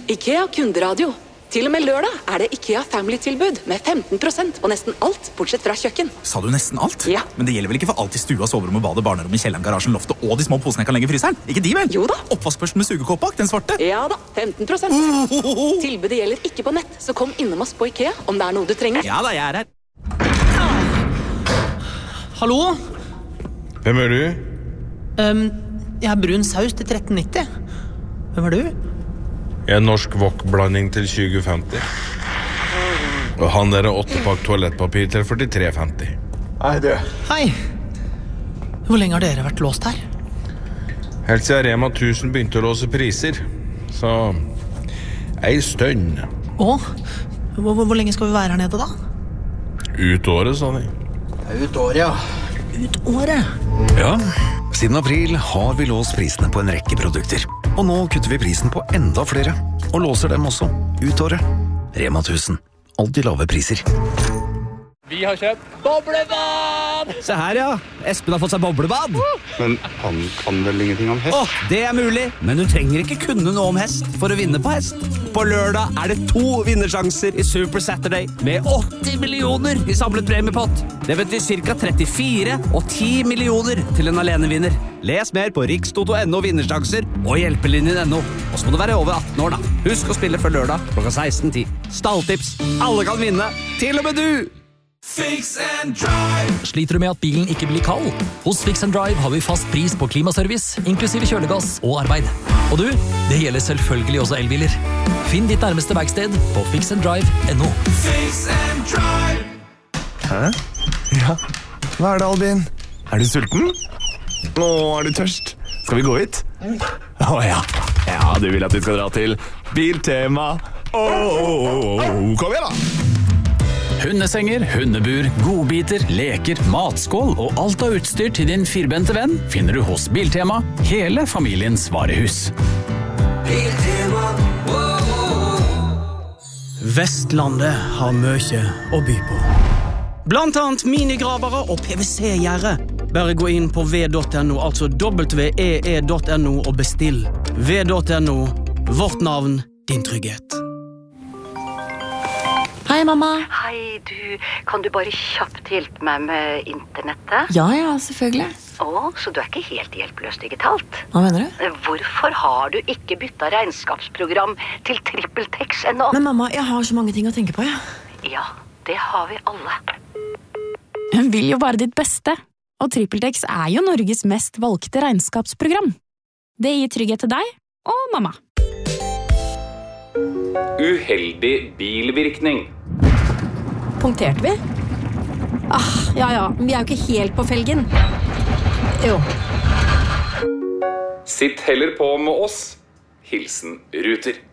IKEA kunderadio. Til og med lørdag det IKEA Family-tilbud med 15% på nesten alt, bortsett fra kjøkken. Sa du nesten alt? Ja. Men det gjelder vel ikke for alt I stua, soverommet, badet, barnerommet, kjelleren, garasjen, loftet og de små posene jeg kan legge I fryseren? Ikke de vel? Jo da. Oppvaskbørsten med sugekåp bak, den svarte? Ja da, 15%. Tilbudet gjelder ikke på nett, så kom innom oss på IKEA om det noe du trenger. Ja da, jeg her. Hallo? Hvem du? Jeg brun saus til 13,90. Hvem du? Jeg norsk wok-blanding til 2050. Og han 8-pakk toalettpapir til 43,50. Hei, du. Hei. Hvor lenge har dere vært låst her? Helt siden Rema 1000 begynte å låse priser. Så ei stønn. Hvor lenge skal vi være her nede da? Ut året, sa de. Ut året, ja. Ut året? Ja, siden april har vi låst prisene på en rekke produkter. Og nå kutter vi prisen på enda flere, og låser dem også ut året. Rema 1000. Alltid lave priser. Vi har kjøpt boblebad! Se her, ja. Espen har fått seg boblebad. Men han kan vel ingenting om hest? Det mulig, men du trenger ikke kunne noe om hest for å vinne på hest. På lørdag det 2 vinnersjanser I Super Saturday med 80 millioner I samlet premiepott. Det betyr ca. 34 og 10 millioner til en alenevinner. Les mer på rikstoto.no vinnersjanser og hjelpelinjen.no. Og så må du være over 18 år da. Husk å spille før lørdag klokka 16:10. Stalltips. Alle kan vinne. Til og med du! Fix and Drive. Sliter du med at bilen ikke blir kald? Hos Fix and Drive har vi fast pris på klimaservice, inklusive kjølegass og arbeid. Og du, det gjelder selvfølgelig også elbiler. Finn ditt nærmeste verksted på fixanddrive.no. Fix and Drive. Hæ? Ja, hva det, Albin? Du sulten? Nå du tørst. Skal vi gå hit? Ja. Ja, du vil at vi skal dra til Biltema. Kom igjen da! Hundesenger, hundebur, godbiter, leker, matskål og alt av utstyr til din firbente venn finner du hos Biltema, hele familiens varehus. Biltema. Vestlandet har mye å by på. Blant annet minigravere og PVC-gjerde. Bare gå inn på v.no, altså www.ee.no og bestill. v.no, vårt navn, din trygghet. Hei, mamma. Hei, du. Kan du bare kjapt hjelpe meg med internettet? Ja, selvfølgelig. Så du ikke helt hjelpeløs digitalt? Hva mener du? Hvorfor har du ikke byttet regnskapsprogram til TrippelTex ennå? Men mamma, jeg har så mange ting å tenke på, ja. Ja, det har vi alle. Hun vil jo bare ditt beste. Og TrippelTex jo Norges mest valgte regnskapsprogram. Det gir trygghet til deg og mamma. Uheldig bilvirkning. Punkterte vi? Ja, vi jo ikke helt på felgen. Jo. Sitt heller på med oss. Hilsen Ruter.